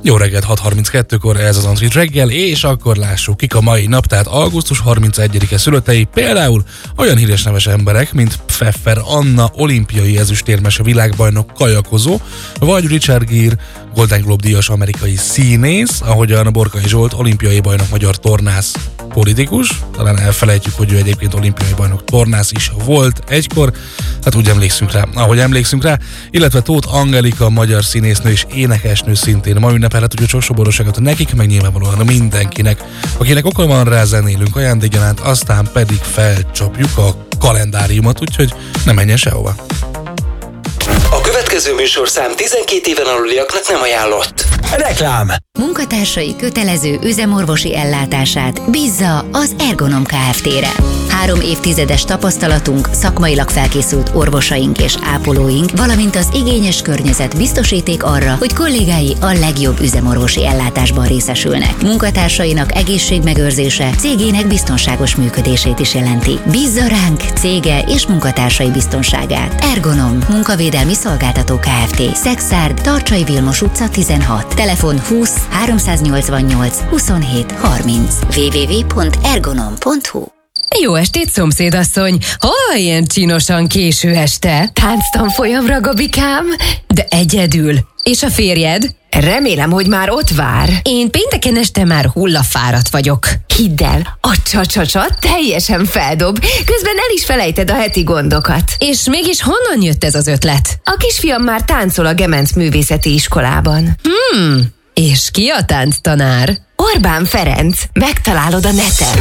Jó reggelt, 6:32-kor ez az Antrit reggel, és akkor lássuk, kik a mai nap, tehát augusztus 31-e szülöttei, például olyan híres neves emberek, mint Pfeffer Anna, olimpiai ezüstérmes világbajnok kajakozó, vagy Richard Gere, Golden Globe díjas amerikai színész, ahogyan Borkai Zsolt, olimpiai bajnok magyar tornász politikus, talán elfelejtjük, hogy ő egyébként olimpiai bajnok tornász is volt egykor, hát úgy emlékszünk rá, ahogy emlékszünk rá, illetve Tóth Angelika, magyar színésznő és énekesnő szintén ma ünnepelhet, hogy a sokszor nekik, meg nyilvánvalóan mindenkinek, akinek oka van rá, zenélünk ajándékgyanánt, aztán pedig felcsapjuk a kalendáriumot, úgyhogy ne menjen sehova. A következő műsorszám 12 éven aluliaknak nem ajánlott. Reklám. Munkatársai kötelező üzemorvosi ellátását bízza az Ergonom Kft-re. 3 évtizedes tapasztalatunk, szakmailag felkészült orvosaink és ápolóink, valamint az igényes környezet biztosíték arra, hogy kollégái a legjobb üzemorvosi ellátásban részesülnek. Munkatársainak egészségmegőrzése cégének biztonságos működését is jelenti. Bízza ránk cége és munkatársai biztonságát. Ergonom Munkavédelmi Szolgáltató Kft. Szexárd, Tarcsai Vilmos utca 16. Telefon 20 388 27 30. www.ergonom.hu. Jó estét, szomszédasszony! Hol ilyen csinosan késő este? Tánctanfolyamra, Gabikám? De egyedül. És a férjed? Remélem, hogy már ott vár. Én pénteken este már hullafáradt vagyok. Hidd el, a csa-csa-csa teljesen feldob, közben el is felejted a heti gondokat. És mégis honnan jött ez az ötlet? A kisfiam már táncol a Gemenc Művészeti Iskolában. És ki a tánctanár? Orbán Ferenc, megtalálod a neten.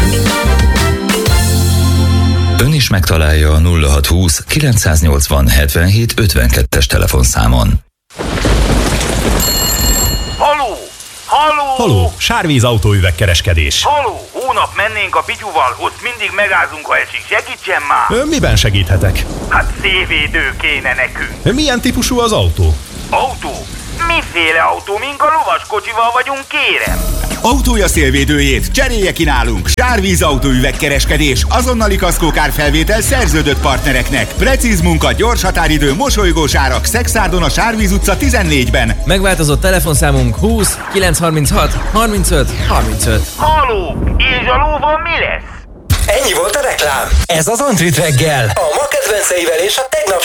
Ön is megtalálja a 0620 980 77 52-es telefonszámon. Haló, Sárvíz autóüvegkereskedés. Haló, hónap mennénk a Pityuval, ott mindig megázunk, ha esik. Segítsen már! Ön miben segíthetek? Hát szélvédő kéne nekünk. Milyen típusú az autó? Autó? Miféle autó? Mink a lovaskocsival vagyunk, kérem? Autója szélvédőjét cserélje ki nálunk. Sárvíz autóüvegkereskedés, azonnali kaszkókárfelvétel szerződött partnereknek. Precíz munka, gyors határidő, mosolygós árak. Szexárdon a Sárvíz utca 14-ben. Megváltozott telefonszámunk 20 936 35 35. Haló, és a lóval mi lesz? Ennyi volt a reklám. Ez az Antrit reggel. A ma kedvenceivel és a tegnap